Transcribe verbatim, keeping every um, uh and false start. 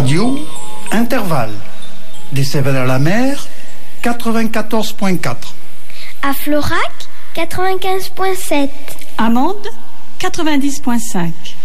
Radio Intervalle. Des Sévères-la-Mer, quatre-vingt-quatorze point quatre. À Florac, quatre-vingt-quinze point sept. À Mende, quatre-vingt-dix point cinq.